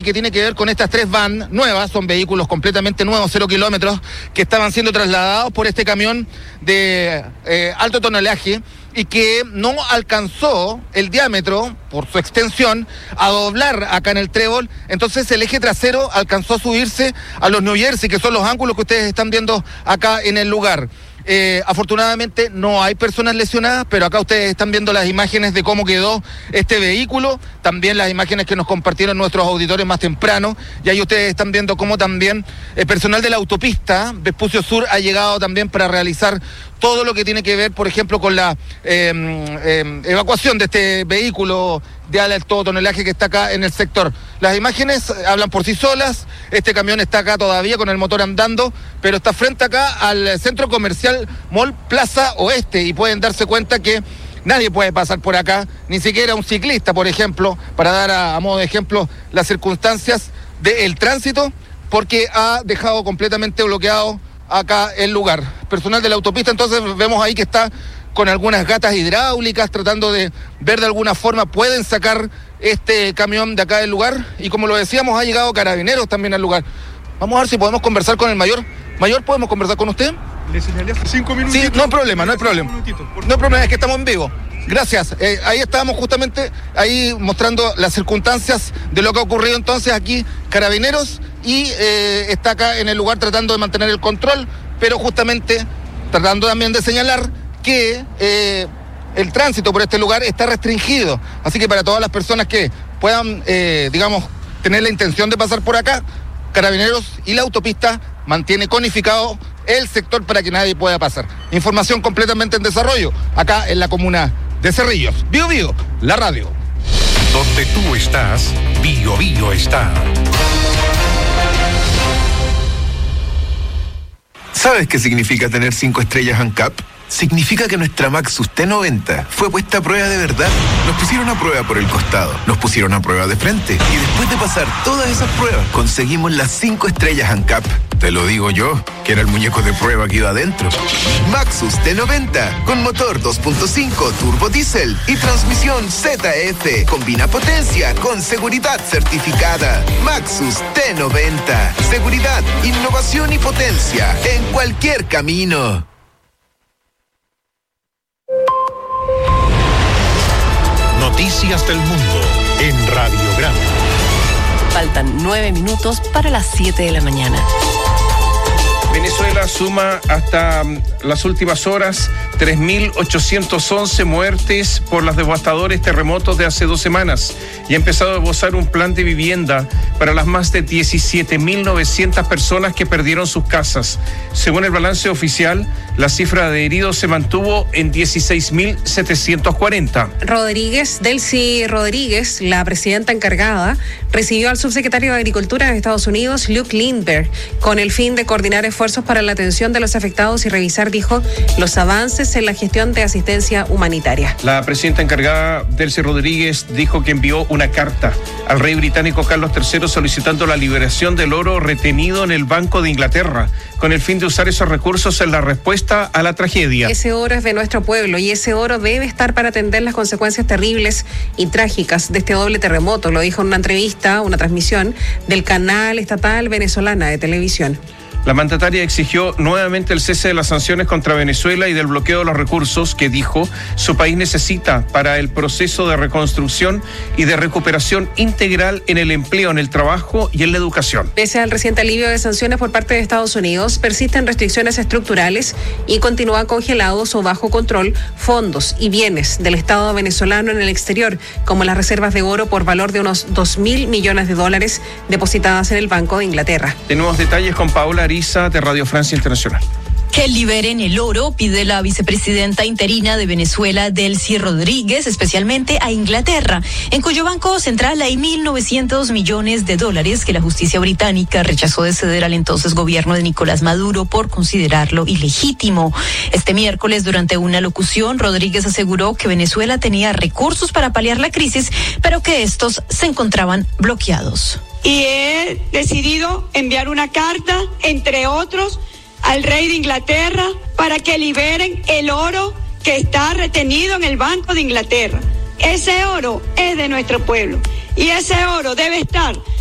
que tiene que ver con estas 3 van nuevas, son vehículos completamente nuevos, 0 kilómetros, que estaban siendo trasladados por este camión de alto tonelaje y que no alcanzó el diámetro, por su extensión, a doblar acá en el trébol. Entonces el eje trasero alcanzó a subirse a los New Jersey, que son los ángulos que ustedes están viendo acá en el lugar. Afortunadamente no hay personas lesionadas, pero acá ustedes están viendo las imágenes de cómo quedó este vehículo, también las imágenes que nos compartieron nuestros auditores más temprano, y ahí ustedes están viendo cómo también el personal de la autopista Vespucio Sur ha llegado también para realizar todo lo que tiene que ver, por ejemplo, con la evacuación de este vehículo de alto tonelaje que está acá en el sector. Las imágenes hablan por sí solas. Este camión está acá todavía con el motor andando, pero está frente acá al centro comercial Mall Plaza Oeste, y pueden darse cuenta que nadie puede pasar por acá, ni siquiera un ciclista, por ejemplo, para dar a modo de ejemplo las circunstancias del tránsito, porque ha dejado completamente bloqueado acá el lugar. Personal de la autopista, entonces vemos ahí que está con algunas gatas hidráulicas tratando de ver de alguna forma pueden sacar este camión de acá del lugar, y como lo decíamos, ha llegado Carabineros también al lugar. Vamos a ver si podemos conversar con el mayor. Mayor, ¿podemos conversar con usted? Le señalé hace 5 minutos. Sí, no hay problema, no hay problema. No hay problema, es que estamos en vivo. Gracias. Ahí estábamos justamente ahí mostrando las circunstancias de lo que ha ocurrido entonces aquí Carabineros, y está acá en el lugar tratando de mantener el control, pero justamente tratando también de señalar que el tránsito por este lugar está restringido. Así que para todas las personas que puedan, tener la intención de pasar por acá, Carabineros y la autopista mantiene conificado el sector para que nadie pueda pasar. Información completamente en desarrollo, acá en la comuna de Cerrillos. Bío Bío, la radio. Donde tú estás, Bío Bío está. ¿Sabes qué significa tener 5 estrellas ANCAP? Significa que nuestra Maxus T90 fue puesta a prueba de verdad. Nos pusieron a prueba por el costado, nos pusieron a prueba de frente, y después de pasar todas esas pruebas, conseguimos las 5 estrellas ANCAP. Te lo digo yo, que era el muñeco de prueba que iba adentro. Maxus T90, con motor 2.5 turbo diésel y transmisión ZF. Combina potencia con seguridad certificada. Maxus T90, seguridad, innovación y potencia en cualquier camino. Noticias del mundo en Radio Grande. Faltan 9 minutos para las 7 de la mañana. Venezuela suma hasta las últimas horas 3.811 muertes por los devastadores terremotos de hace 2 semanas y ha empezado a esbozar un plan de vivienda para las más de 17.900 personas que perdieron sus casas. Según el balance oficial, la cifra de heridos se mantuvo en 16.740. Delcy Rodríguez, la presidenta encargada, recibió al subsecretario de Agricultura de Estados Unidos, Luke Lindbergh, con el fin de coordinar esfuerzos para la atención de los afectados y revisar, dijo, los avances en la gestión de asistencia humanitaria. La presidenta encargada, Delcy Rodríguez, dijo que envió una carta al rey británico Carlos III solicitando la liberación del oro retenido en el Banco de Inglaterra, con el fin de usar esos recursos en la respuesta a la tragedia. Ese oro es de nuestro pueblo y ese oro debe estar para atender las consecuencias terribles y trágicas de este doble terremoto, lo dijo en una entrevista, una transmisión del canal estatal venezolana de televisión. La mandataria exigió nuevamente el cese de las sanciones contra Venezuela y del bloqueo de los recursos que, dijo, su país necesita para el proceso de reconstrucción y de recuperación integral en el empleo, en el trabajo y en la educación. Pese al reciente alivio de sanciones por parte de Estados Unidos, persisten restricciones estructurales y continúan congelados o bajo control fondos y bienes del Estado venezolano en el exterior, como las reservas de oro por valor de unos $2.000 millones depositadas en el Banco de Inglaterra. Tenemos detalles con Paola Ariza de Radio Francia Internacional. Que liberen el oro, pide la vicepresidenta interina de Venezuela, Delcy Rodríguez, especialmente a Inglaterra, en cuyo banco central hay $1.900 millones que la justicia británica rechazó de ceder al entonces gobierno de Nicolás Maduro por considerarlo ilegítimo. Este miércoles, durante una locución, Rodríguez aseguró que Venezuela tenía recursos para paliar la crisis, pero que estos se encontraban bloqueados. Y he decidido enviar una carta, entre otros, al rey de Inglaterra para que liberen el oro que está retenido en el Banco de Inglaterra. Ese oro es de nuestro pueblo y ese oro debe estar